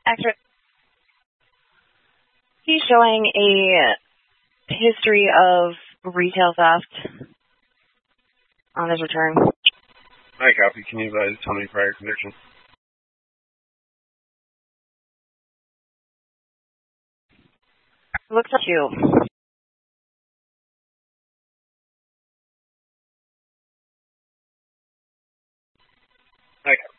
Extra. He's showing a history of retail theft on his return. Hi, copy. Can you tell me prior conviction? Looks at you. Hi, copy.